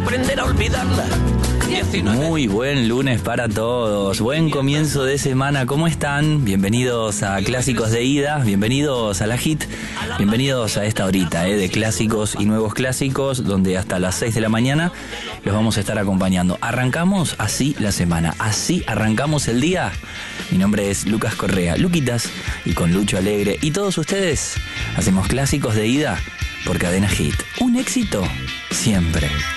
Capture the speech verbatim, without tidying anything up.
aprender a olvidarla. Muy buen lunes para todos, buen comienzo de semana, ¿cómo están? Bienvenidos a Clásicos de Ida, bienvenidos a la Hit, bienvenidos a esta horita eh, de clásicos y nuevos clásicos, donde hasta las seis de la mañana los vamos a estar acompañando. Arrancamos así la semana, así arrancamos el día. Mi nombre es Lucas Correa, Luquitas, y con Lucho Alegre y todos ustedes hacemos Clásicos de Ida por Cadena Hit. Un éxito siempre.